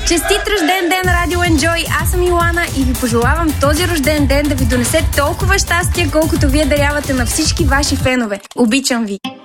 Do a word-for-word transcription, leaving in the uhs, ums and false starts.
Честит рожден ден, Радио Enjoy! Аз съм Йоана и ви пожелавам този рожден ден да ви донесе толкова щастие, колкото вие дарявате на всички ваши фенове. Обичам ви!